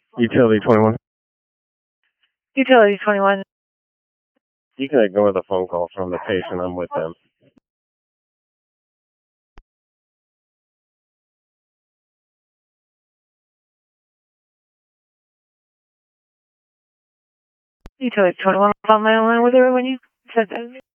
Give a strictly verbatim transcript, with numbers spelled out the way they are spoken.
Utility twenty-one. Utility twenty-one. You can ignore the phone call from the patient. I'm with them. Utility twenty-one. On my line with her when you said that.